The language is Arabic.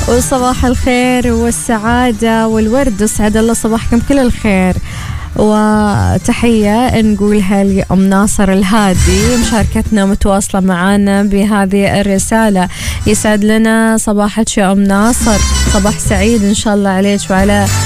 وصباح الخير والسعادة والورد، وسعد الله صباحكم كل الخير. وتحية نقولها لأم ناصر الهادي، مشاركتنا متواصلة معانا بهذه الرسالة. يسعد لنا صباحك يا أم ناصر، صباح سعيد إن شاء الله عليك وعلى